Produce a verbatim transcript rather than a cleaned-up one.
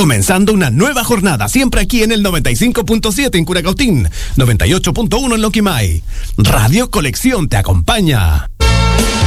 Comenzando una nueva jornada, siempre aquí en el noventa y cinco punto siete en Curacautín, noventa y ocho punto uno en Loquimay. Radio Colección te acompaña.